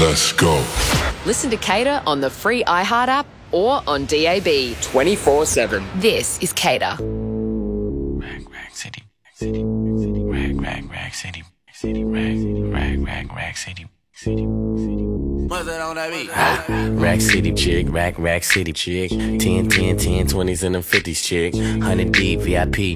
Let's go. Listen to Cater on the free iHeart app or on DAB 24/7. This is Cater. Rag, rag, city, city, rag, rag, rag, city, city, rag, rag, rag, rag, city, city, city. What's that on that beat? Rack City chick, rack city chick, 10, 10, 10, 20s and them 50s chick, 100 deep VIP.